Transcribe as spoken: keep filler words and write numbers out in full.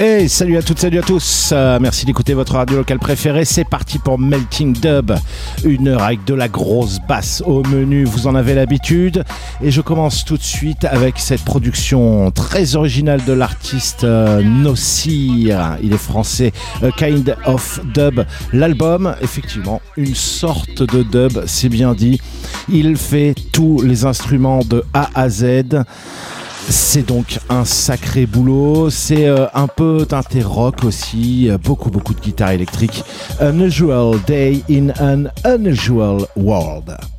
Hey, salut à toutes, salut à tous. Euh, merci d'écouter votre radio locale préférée. C'est parti pour Melting Dub. Une heure avec de la grosse basse au menu. Vous en avez l'habitude. Et je commence tout de suite avec cette production très originale de l'artiste euh, Nosir. Il est français. A Kind of Dub. L'album, effectivement, une sorte de dub, c'est bien dit. Il fait tous les instruments de A à Z. C'est donc un sacré boulot, c'est euh, un peu teinté rock aussi, euh, beaucoup beaucoup de guitare électrique. Unusual Day in an Unusual World.